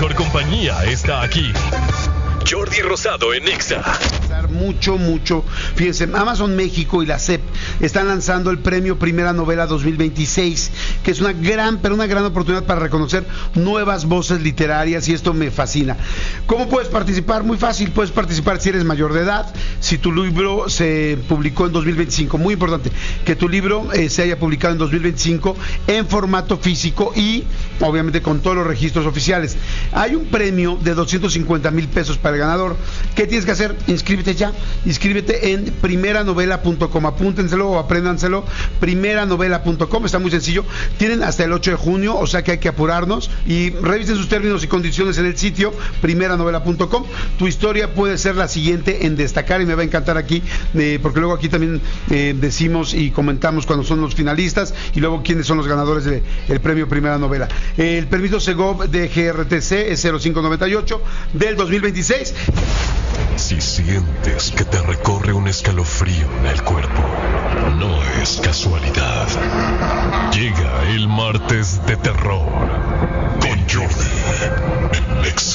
mejor compañía está aquí. Jordi Rosado en Exa. Mucho. Fíjense, Amazon México y la SEP están lanzando el premio Primera Novela 2026, que es una gran oportunidad para reconocer nuevas voces literarias, y esto me fascina. ¿Cómo puedes participar? Muy fácil, puedes participar si eres mayor de edad, si tu libro se publicó en 2025, muy importante, que tu libro se haya publicado en 2025 en formato físico y obviamente con todos los registros oficiales. Hay un premio de 250,000 pesos para el ganador. ¿Qué tienes que hacer? Inscríbete ya. Inscríbete en primeranovela.com, apúntenselo o apréndanselo, primeranovela.com, está muy sencillo. Tienen hasta el 8 de junio, o sea que hay que apurarnos, y revisen sus términos y condiciones en el sitio primeranovela.com. Tu historia puede ser la siguiente en destacar, y me va a encantar aquí, porque luego aquí también decimos y comentamos cuando son los finalistas y luego quiénes son los ganadores del premio Primera Novela. El permiso Segov de GRTC es 0598 del 2026. Si sientes que te recorre un escalofrío en el cuerpo, no es casualidad. Llega el martes de terror con Jordi en Exa.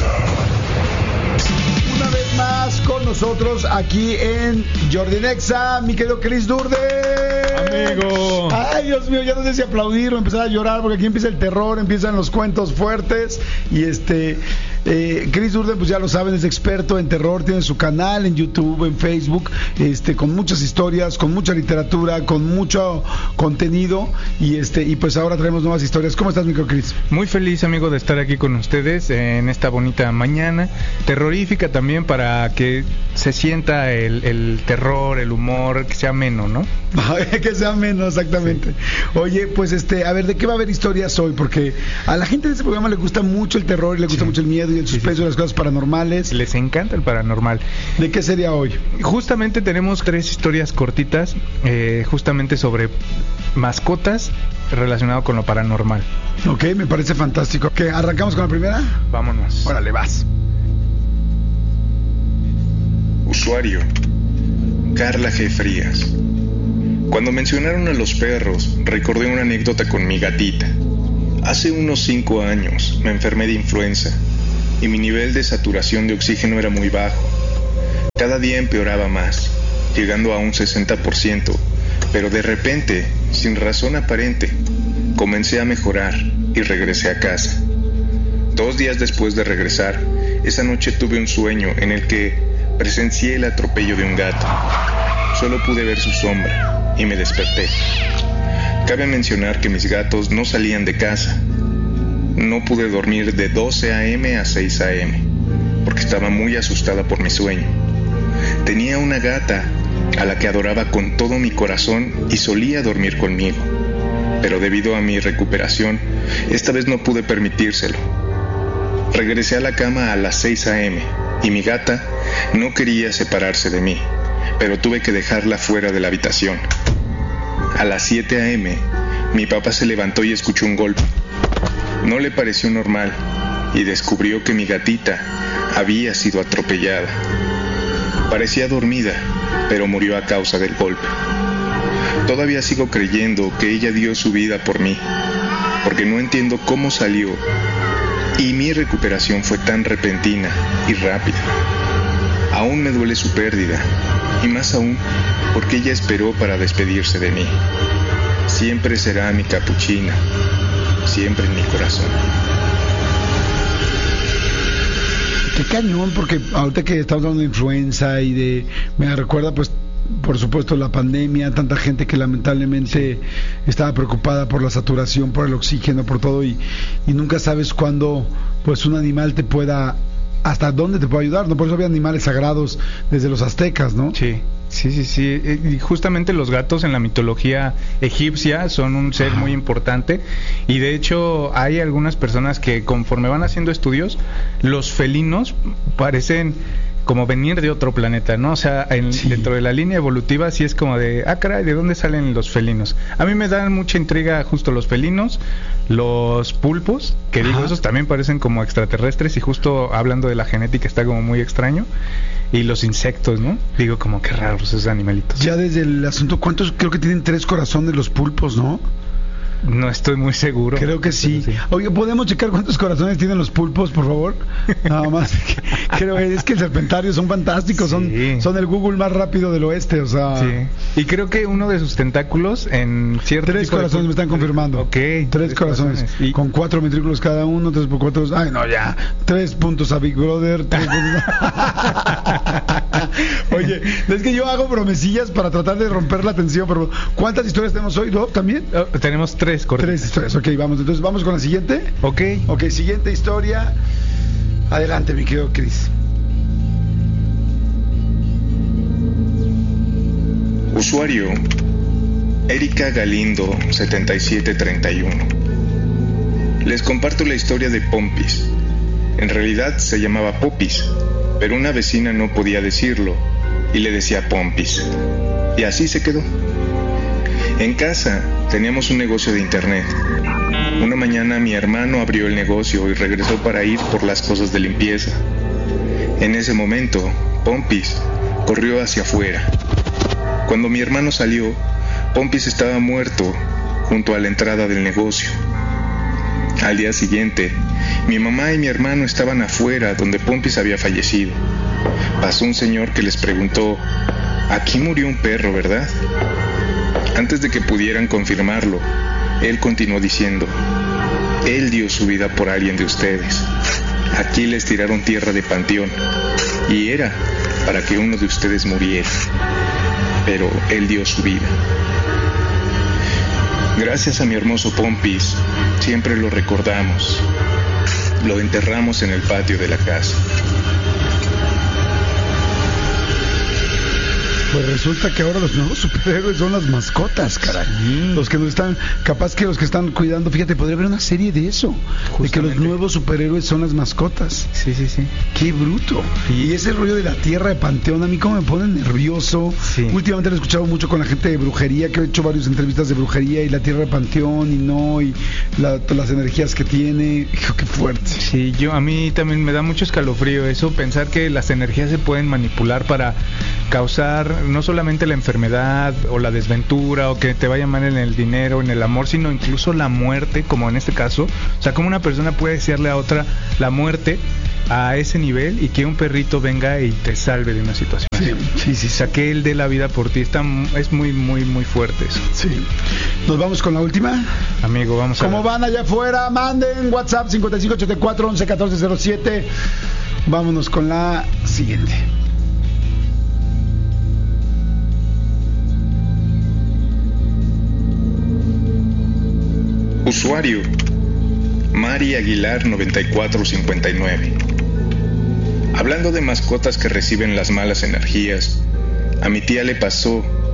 Una vez más con nosotros aquí en Jordi en Exa, mi querido Chris Durden. Amigo. Ay, Dios mío, ya no sé si aplaudir o empezar a llorar, porque aquí empieza el terror, empiezan los cuentos fuertes. Y Chris Durden, pues ya lo saben, es experto en terror, tiene su canal en YouTube, en Facebook, con muchas historias, con mucha literatura, con mucho contenido, y pues ahora traemos nuevas historias. ¿Cómo estás, micro Chris? Muy feliz, amigo, de estar aquí con ustedes en esta bonita mañana, terrorífica también, para que se sienta el terror, el humor, que sea ameno, ¿no? Que sea ameno, exactamente. Sí. Oye, pues a ver, ¿de qué va a haber historias hoy? Porque a la gente de este programa le gusta mucho el terror y le gusta mucho el miedo y el suspenso, de las cosas paranormales. Les encanta el paranormal. ¿De qué sería hoy? Justamente tenemos 3 historias cortitas, justamente sobre mascotas relacionado con lo paranormal. Ok, me parece fantástico. ¿Qué? ¿Arrancamos con la primera? Vámonos. Órale, vas. Usuario: Carla G. Frías. Cuando mencionaron a los perros, recordé una anécdota con mi gatita. Hace unos 5 años me enfermé de influenza y mi nivel de saturación de oxígeno era muy bajo. Cada día empeoraba más, llegando a un 60%, pero de repente, sin razón aparente, comencé a mejorar y regresé a casa. 2 días después de regresar, esa noche tuve un sueño en el que presencié el atropello de un gato. Solo pude ver su sombra y me desperté. Cabe mencionar que mis gatos no salían de casa. No pude dormir de 12 a.m. a 6 a.m. porque estaba muy asustada por mi sueño. Tenía una gata a la que adoraba con todo mi corazón y solía dormir conmigo. Pero debido a mi recuperación, esta vez no pude permitírselo. Regresé a la cama a las 6 a.m. y mi gata no quería separarse de mí, pero tuve que dejarla fuera de la habitación. A las 7 a.m., mi papá se levantó y escuchó un golpe. No le pareció normal y descubrió que mi gatita había sido atropellada. Parecía dormida, pero murió a causa del golpe. Todavía sigo creyendo que ella dio su vida por mí, porque no entiendo cómo salió y mi recuperación fue tan repentina y rápida. Aún me duele su pérdida, y más aún porque ella esperó para despedirse de mí. Siempre será mi capuchina, siempre en mi corazón. Qué cañón, porque ahorita que estamos hablando de influenza me recuerda, pues, por supuesto, la pandemia, tanta gente que lamentablemente estaba preocupada por la saturación, por el oxígeno, por todo, y nunca sabes cuándo, pues, un animal te pueda, hasta dónde te puede ayudar, ¿no? Por eso había animales sagrados desde los aztecas, ¿no? Sí. Y justamente los gatos en la mitología egipcia son un ser muy importante, y de hecho hay algunas personas que, conforme van haciendo estudios, los felinos parecen como venir de otro planeta, ¿no? O sea, dentro de la línea evolutiva sí es como de, caray, ¿de dónde salen los felinos? A mí me dan mucha intriga justo los felinos, los pulpos, que digo, esos también parecen como extraterrestres, y justo hablando de la genética está como muy extraño. Y los insectos, ¿no? Digo, como qué raros esos animalitos. Ya desde el asunto, ¿cuántos? Creo que tienen 3 corazones los pulpos, ¿no? No estoy muy seguro. Creo que sí. Oye, ¿podemos checar cuántos corazones tienen los pulpos, por favor? Nada más. Creo es que el serpentario son fantásticos, Sí. son el Google más rápido del oeste, o sea. Sí. Y creo que uno de sus tentáculos en cierto 3 tipo de corazones me están confirmando. Ok. 3 corazones. Y Con 4 ventrículos cada uno, 3 por 4. Ay, no, ya. 3 puntos a Big Brother. 3 puntos. Oye, es que yo hago bromecillas para tratar de romper la tensión, pero ¿cuántas historias tenemos hoy, Doc, también? tenemos 3 correcto. 3 historias, ok, vamos. Entonces, ¿vamos con la siguiente? Ok. Ok, siguiente historia. Adelante, mi querido Chris. Usuario: Erika Galindo 7731. Les comparto la historia de Pompis. En realidad se llamaba Popis, pero una vecina no podía decirlo y le decía Pompis. Y así se quedó. En casa teníamos un negocio de internet. Una mañana mi hermano abrió el negocio y regresó para ir por las cosas de limpieza. En ese momento, Pompis corrió hacia afuera. Cuando mi hermano salió, Pompis estaba muerto junto a la entrada del negocio. Al día siguiente, mi mamá y mi hermano estaban afuera donde Pompis había fallecido. Pasó un señor que les preguntó: «Aquí murió un perro, ¿verdad?». Antes de que pudieran confirmarlo, él continuó diciendo: «Él dio su vida por alguien de ustedes. Aquí les tiraron tierra de panteón, y era para que uno de ustedes muriera. Pero él dio su vida». Gracias a mi hermoso Pompis, siempre lo recordamos. Lo enterramos en el patio de la casa. Pues resulta que ahora los nuevos superhéroes son las mascotas, caray. Sí. Los que nos están, capaz que los que están cuidando, fíjate, podría haber una serie de eso, de que los nuevos superhéroes son las mascotas. Sí. Qué bruto. Y ese rollo de la tierra de panteón, a mí como me pone nervioso. Sí. Últimamente lo he escuchado mucho con la gente de brujería, que he hecho varias entrevistas de brujería y la tierra de panteón y las energías que tiene. Hijo, qué fuerte. Sí, a mí también me da mucho escalofrío eso, pensar que las energías se pueden manipular para causar no solamente la enfermedad o la desventura o que te vaya mal en el dinero, en el amor, sino incluso la muerte, como en este caso. O sea, como una persona puede desearle a otra la muerte a ese nivel y que un perrito venga y te salve de una situación. Sí. O sea, que él dé la vida por ti. Es muy, muy, muy fuerte eso. Sí. Nos vamos con la última. Amigo, vamos a ¿Cómo van allá afuera? Manden WhatsApp 5584-111407. Vámonos con la siguiente. Usuario: Mari Aguilar 9459. Hablando de mascotas que reciben las malas energías, a mi tía le pasó